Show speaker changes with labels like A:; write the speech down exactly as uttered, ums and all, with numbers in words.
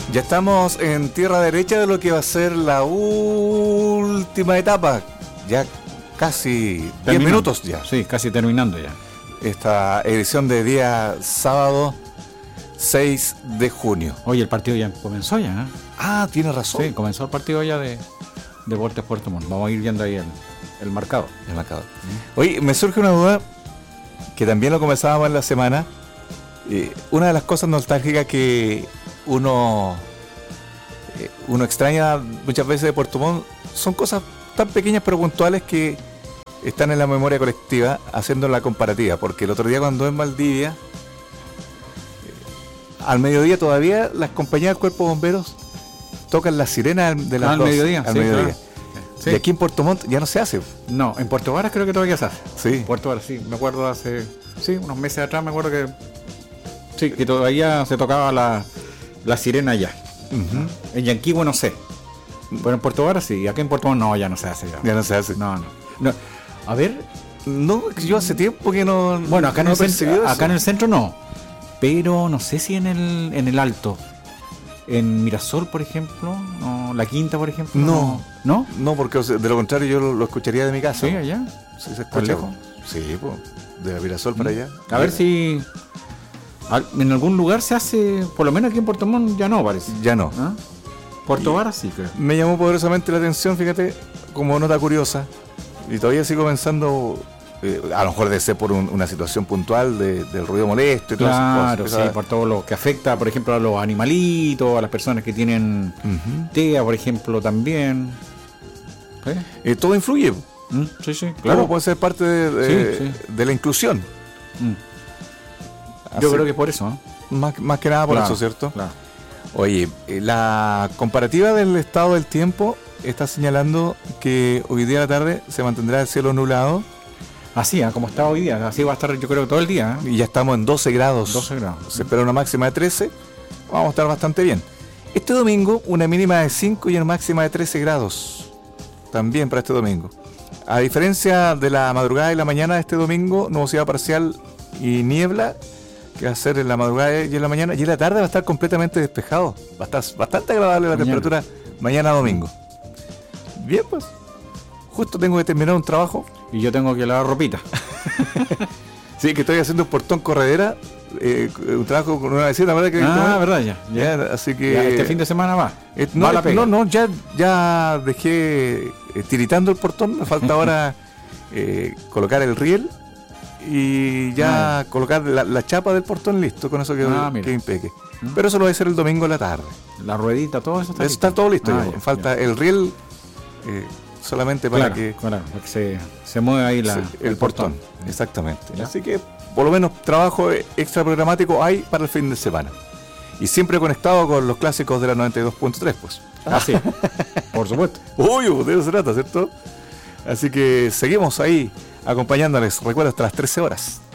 A: Ya estamos en tierra derecha de lo que va a ser la última etapa. Ya casi diez minutos ya.
B: Sí, casi terminando ya.
A: Esta edición de día sábado seis de junio.
B: Oye, el partido ya comenzó ya, ¿eh?
A: Ah, tienes razón.
B: Sí, comenzó el partido ya de Deportes Puerto Montt. Vamos a ir viendo ahí el, el marcador.
A: El marcador. ¿Mm? Oye, me surge una duda que también lo conversábamos en la semana. Eh, una de las cosas nostálgicas que uno eh, uno extraña muchas veces de Puerto Montt son cosas tan pequeñas pero puntuales que están en la memoria colectiva haciendo la comparativa, porque el otro día cuando en Valdivia eh, al mediodía todavía las compañías del Cuerpo de Bomberos tocan la sirena de las
B: al
A: dos,
B: mediodía,
A: al
B: sí,
A: mediodía.
B: claro. Sí.
A: Y aquí en Puerto Montt ya no se hace.
B: No, en Puerto Varas creo que todavía se hace.
A: Sí.
B: Puerto Varas, sí, me acuerdo hace sí, unos meses atrás me acuerdo que sí, que todavía se tocaba la, la sirena allá.
A: Uh-huh.
B: En Yanquihue no sé. Pero en Puerto Varas sí, aquí en Puerto Montt no, ya no se hace. Ya,
A: ya no se hace.
B: No, no. no. A ver,
A: no, yo hace tiempo que no.
B: Bueno, acá,
A: no
B: en, el centro, acá en el centro no. Pero no sé si en el en el alto. En Mirasol, por ejemplo, no, La Quinta, por ejemplo.
A: No.
B: ¿No?
A: No, porque o sea, de lo contrario yo lo, lo escucharía de mi casa.
B: Sí, allá.
A: Sí, se escucha.
B: ¿Lejos?
A: Sí, pues, de la Mirasol para allá.
B: A ver si en algún lugar se hace, por lo menos aquí en Puerto Montt ya no parece.
A: Ya no.
B: ¿Ah? Puerto Varas sí, creo.
A: Me llamó poderosamente la atención, fíjate, como nota curiosa, y todavía sigo pensando, eh, a lo mejor debe ser por un, una situación puntual de, del ruido molesto y todas
B: claro,
A: esas cosas.
B: Sí, por todo lo que afecta, por ejemplo, a los animalitos, a las personas que tienen uh-huh. T E A, por ejemplo, también.
A: ¿Sí? Eh, todo influye.
B: ¿Mm? Sí, sí,
A: claro. Todo puede ser parte de, de,
B: sí, sí.
A: de la inclusión.
B: Mm. Yo Así, creo que por eso, ¿eh?
A: Más, más que nada por
B: claro,
A: eso, ¿cierto?
B: Claro.
A: Oye, la comparativa del estado del tiempo está señalando que hoy día a la tarde se mantendrá el cielo nublado.
B: Así, ¿eh? Como está hoy día, así va a estar yo creo todo el día. ¿eh?
A: Y ya estamos en doce grados.
B: doce grados.
A: Se espera una máxima de trece, vamos a estar bastante bien. Este domingo una mínima de cinco y una máxima de trece grados. También para este domingo. A diferencia de la madrugada y la mañana de este domingo, nubosidad parcial y niebla, que va a ser en la madrugada y en la mañana, y en la tarde va a estar completamente despejado. Va a estar bastante agradable la mañana. Temperatura mañana domingo. Bien, pues. Justo tengo que terminar un trabajo.
B: Y yo tengo que lavar ropita.
A: Sí, que estoy haciendo un portón corredera, eh, un trabajo con una vecina, ¿verdad? Que
B: ah, verdad, ya,
A: ya. ya. Así que...
B: Ya, este fin de semana va.
A: Eh, no,
B: va la pega.
A: no, no, ya, ya dejé eh, tiritando el portón, me falta ahora eh, colocar el riel. Y ya ah, colocar la, la chapa del portón, listo, con eso que, ah, que impeque. ¿Mm? Pero eso lo voy a hacer el domingo en la tarde.
B: La ruedita, todo eso está
A: eso
B: listo.
A: Está todo listo.
B: Ah,
A: ya,
B: ya,
A: falta
B: ya.
A: el riel eh, solamente para
B: claro,
A: que,
B: claro, para que se, se mueva ahí la,
A: sí, el, el portón. portón.
B: ¿Ya?
A: Exactamente.
B: ¿Ya?
A: Así que por lo menos trabajo extra programático hay para el fin de semana. Y siempre conectado con los clásicos de la noventa y dos punto tres, pues.
B: Ah, sí, por supuesto.
A: Uy, de eso se trata, ¿cierto? Así que seguimos ahí acompañándoles, recuerda, hasta las trece horas.